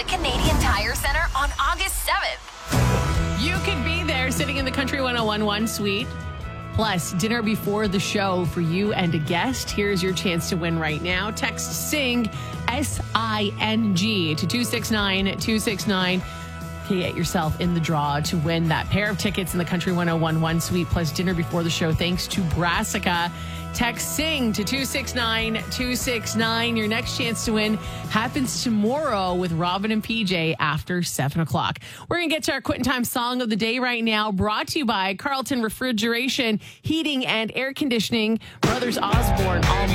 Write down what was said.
at Canadian Tire Center on August 7th. You could be there sitting in the Country 101 suite. Plus, dinner before the show for you and a guest. Here's your chance to win right now. Text SING, S-I-N-G, to 269-269. Get yourself in the draw to win that pair of tickets in the Country 101 suite plus dinner before the show thanks to Brassica. Text SING to 269-269. Your next chance to win happens tomorrow with Robin and PJ after 7 o'clock. We're going to get to our Quitting Time Song of the Day right now, brought to you by Carlton Refrigeration, Heating and Air Conditioning, Brothers Osborne, All